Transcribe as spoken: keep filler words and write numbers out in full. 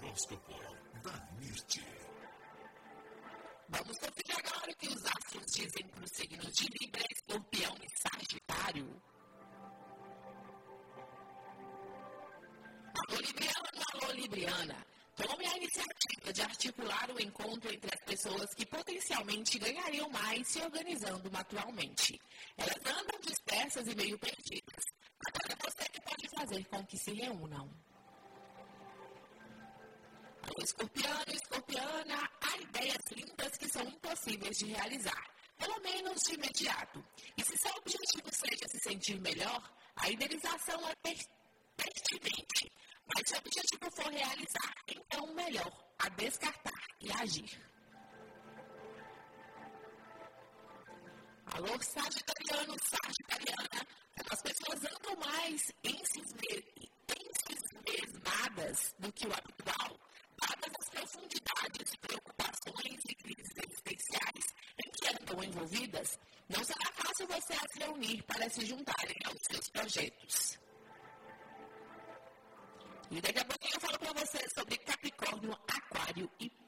Horóscopo da Mirti. Vamos conferir agora o que os astros dizem para os signos de Libra, Escorpião e Sagitário. Alô, Libriano, alô, Libriana. Tome a iniciativa de articular o encontro entre as pessoas que potencialmente ganhariam mais se organizando naturalmente. Elas andam dispersas e meio perdidas. Agora é você que pode fazer com que se reúnam. Alô, Escorpiano e Escorpiana, há ideias lindas que são impossíveis de realizar, pelo menos de imediato. E se seu objetivo seja se sentir melhor, a idealização é per- pertinente. Mas se o objetivo for realizar, então melhor a descartar e agir. Alô, Sagitariano, Sagitariana, as pessoas andam mais ensimismadas do que o habitual, dadas as profundidades, preocupações e crises existenciais em que andam envolvidas, não será fácil você as reunir para se juntarem aos seus projetos. E daqui a pouco eu falo para vocês sobre Capricórnio, Aquário e